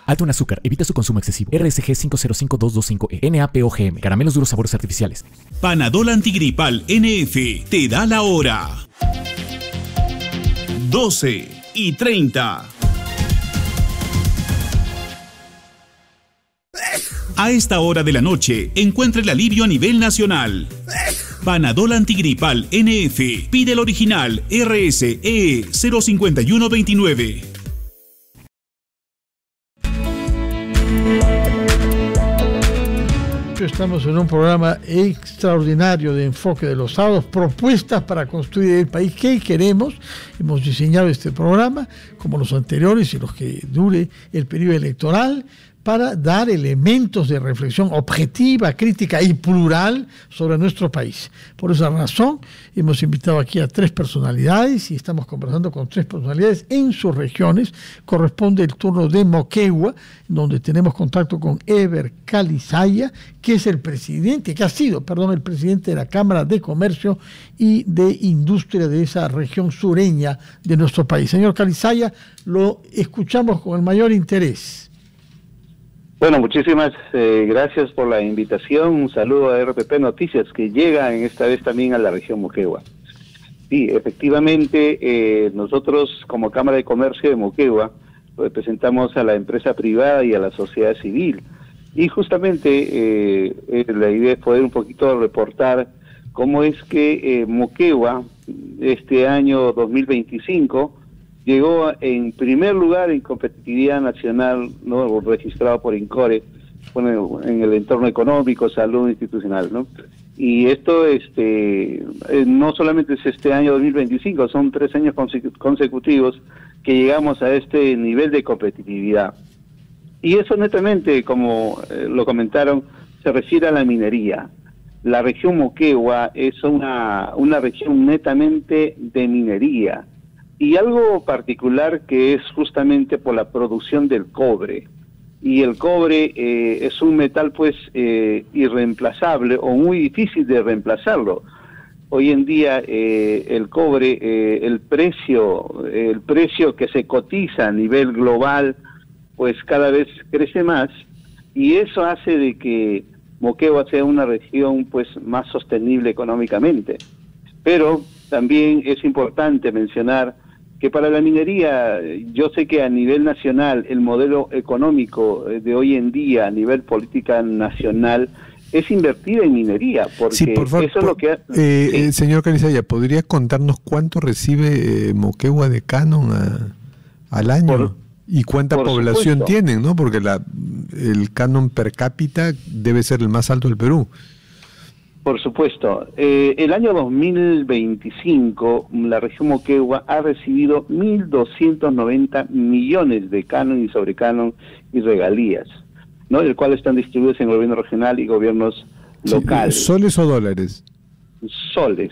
Alto en azúcar, evita su consumo excesivo. RSG 505225E, NAPOGM, caramelos duros sabores artificiales. Panadol Antigripal NF te da la hora. 12:30. A esta hora de la noche, encuentra el alivio a nivel nacional. Panadol Antigripal NF. Pide el original RSE 05129. Estamos en un programa extraordinario de enfoque de los sábados, propuestas para construir el país que queremos. Hemos diseñado este programa, como los anteriores y los que dure el periodo electoral, para dar elementos de reflexión objetiva, crítica y plural sobre nuestro país. Por esa razón, hemos invitado aquí a 3 personalidades y estamos conversando con 3 personalidades en sus regiones. Corresponde el turno de Moquegua, donde tenemos contacto con Eber Calizaya, que es el presidente, que ha sido, el presidente de la Cámara de Comercio y de Industria de esa región sureña de nuestro país. Señor Calizaya, lo escuchamos con el mayor interés. Bueno, muchísimas gracias por la invitación. Un saludo a RPP Noticias, que llega en esta vez también a la región Moquegua. Sí, efectivamente, nosotros como Cámara de Comercio de Moquegua representamos a la empresa privada y a la sociedad civil. Y justamente la idea es poder un poquito reportar cómo es que Moquegua, este año 2025, llegó en primer lugar en competitividad nacional, ¿no?, registrado por INCORE, bueno, en el entorno económico, salud institucional, ¿no? Y esto no solamente es este año 2025, son 3 años consecutivos que llegamos a este nivel de competitividad. Y eso netamente, como lo comentaron, se refiere a la minería. La región Moquegua es una región netamente de minería. Y algo particular que es justamente por la producción del cobre. Y el cobre es un metal pues irreemplazable o muy difícil de reemplazarlo. Hoy en día el cobre, el precio que se cotiza a nivel global pues cada vez crece más, y eso hace de que Moquegua sea una región pues más sostenible económicamente. Pero también es importante mencionar que para la minería, yo sé que a nivel nacional el modelo económico de hoy en día, a nivel política nacional, es invertir en minería, porque sí, por favor, eso es lo que... sí. Señor Calizaya, ¿podría contarnos cuánto recibe Moquegua de canon al año? ¿Y cuánta población supuesto tienen, no? Porque el canon per cápita debe ser el más alto del Perú. Por supuesto. El año 2025, la región Moquegua ha recibido 1.290 millones de canon y sobrecanon y regalías, ¿no?, el cual están distribuidos en el gobierno regional y gobiernos locales. ¿Soles o dólares? Soles.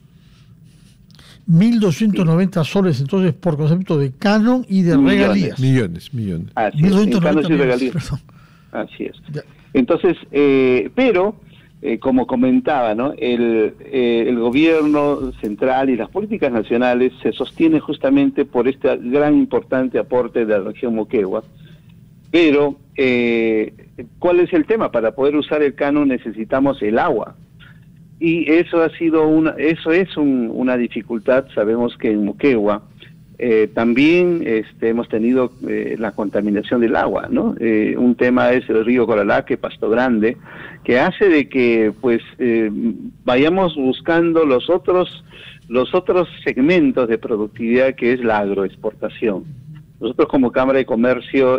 1.290 soles, entonces, por concepto de canon y de regalías. Millones. Así es, en canon y regalías. Perdón. Así es. Ya. Entonces, pero... como comentaba, ¿no?, el gobierno central y las políticas nacionales se sostienen justamente por este gran importante aporte de la región Moquegua. Pero, ¿cuál es el tema? Para poder usar el canon necesitamos el agua. Y eso es una dificultad. Sabemos que en Moquegua también hemos tenido la contaminación del agua, ¿no? Un tema es el río Coralaque, Pasto Grande, que hace de que pues vayamos buscando los otros segmentos de productividad, que es la agroexportación. Nosotros como Cámara de Comercio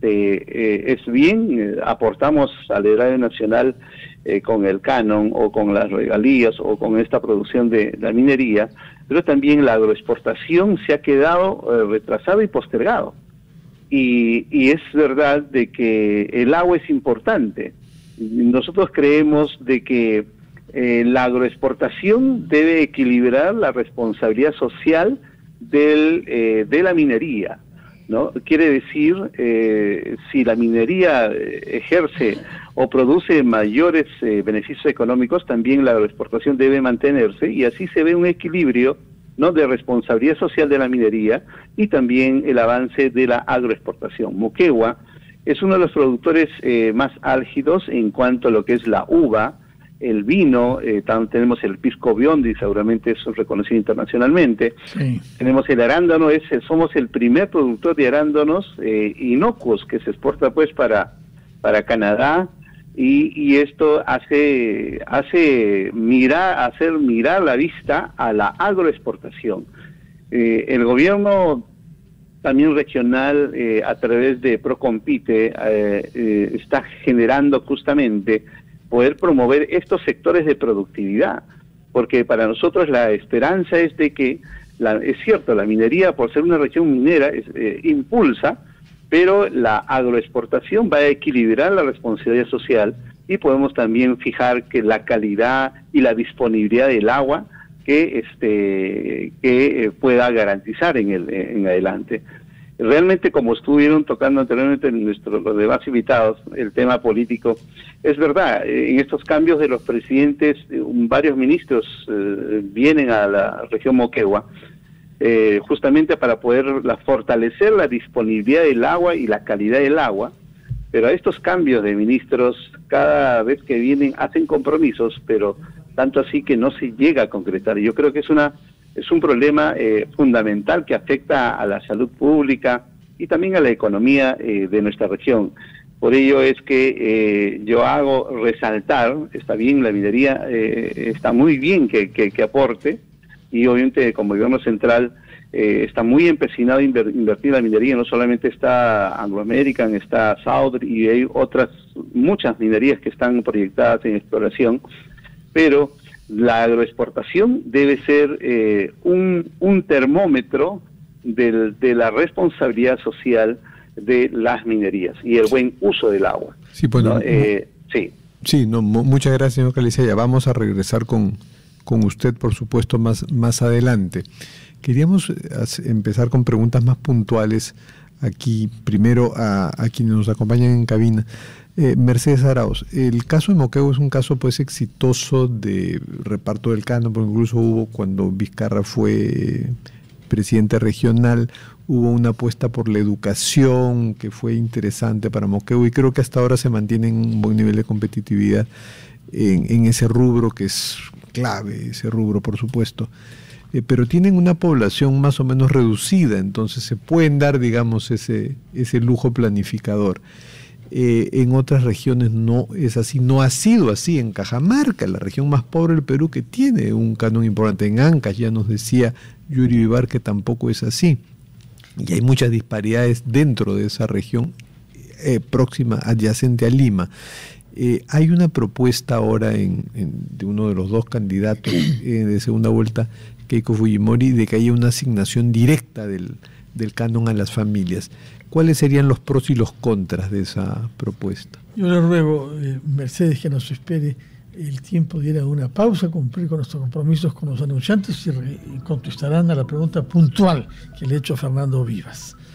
aportamos al erario nacional con el canon o con las regalías o con esta producción de la minería, pero también la agroexportación se ha quedado retrasado y postergado. Y es verdad de que el agua es importante. Nosotros creemos de que la agroexportación debe equilibrar la responsabilidad social de la minería, ¿no? Quiere decir, si la minería ejerce o produce mayores beneficios económicos, también la agroexportación debe mantenerse, y así se ve un equilibrio, ¿no?, de responsabilidad social de la minería y también el avance de la agroexportación. Moquegua es uno de los productores más álgidos en cuanto a lo que es la uva, el vino, tenemos el pisco biondi, seguramente es reconocido internacionalmente. Sí. Tenemos el arándano, somos el primer productor de arándanos inocuos que se exporta pues para Canadá, y esto hacer mirar la vista a la agroexportación. El gobierno también regional, a través de Procompite, está generando justamente poder promover estos sectores de productividad, porque para nosotros la esperanza es de que, es cierto, la minería, por ser una región minera, impulsa, pero la agroexportación va a equilibrar la responsabilidad social, y podemos también fijar que la calidad y la disponibilidad del agua que pueda garantizar en adelante. Realmente, como estuvieron tocando anteriormente los demás invitados, el tema político, es verdad, en estos cambios de los presidentes, varios ministros vienen a la región Moquegua, justamente para poder fortalecer la disponibilidad del agua y la calidad del agua, pero a estos cambios de ministros, cada vez que vienen, hacen compromisos, pero tanto así que no se llega a concretar. Yo creo que es un problema fundamental que afecta a la salud pública y también a la economía de nuestra región. Por ello es que yo hago resaltar, está bien, la minería está muy bien que aporte, y obviamente como gobierno central está muy empecinado a invertir en la minería. No solamente está Anglo American, está Southern, y hay otras muchas minerías que están proyectadas en exploración, pero la agroexportación debe ser un termómetro de la responsabilidad social de las minerías y el buen uso del agua. Sí, bueno, sí. Sí, muchas gracias, señor Calicella. Vamos a regresar con usted, por supuesto, más adelante. Queríamos empezar con preguntas más puntuales aquí, primero a quienes nos acompañan en cabina. Mercedes Arauz, el caso de Moquegua es un caso pues exitoso de reparto del canon, porque incluso hubo, cuando Vizcarra fue presidente regional, hubo una apuesta por la educación que fue interesante para Moquegua, y creo que hasta ahora se mantiene en un buen nivel de competitividad en ese rubro, que es clave, ese rubro por supuesto. Pero tienen una población más o menos reducida, entonces se pueden dar, digamos, ese lujo planificador. En otras regiones no es así, no ha sido así. En Cajamarca, la región más pobre del Perú, que tiene un canon importante. En Ancash, ya nos decía Yuri Vivar que tampoco es así. Y hay muchas disparidades dentro de esa región próxima, adyacente a Lima. Hay una propuesta ahora de uno de los dos candidatos de segunda vuelta, Keiko Fujimori, de que haya una asignación directa del canon a las familias. ¿Cuáles serían los pros y los contras de esa propuesta? Yo le ruego, Mercedes, que nos espere el tiempo de ir a una pausa, cumplir con nuestros compromisos con los anunciantes, y contestarán a la pregunta puntual que le he hecho a Fernando Vivas.